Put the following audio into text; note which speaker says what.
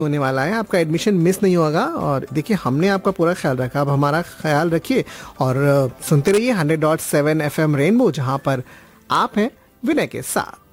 Speaker 1: होने वाला है, आपका एडमिशन मिस नहीं होगा। और देखिए हमने आपका पूरा ख्याल रखा, अब हमारा ख्याल रखिए और सुनते रहिए 100.7 FM रेनबो, जहां पर आप हैं विनय के साथ।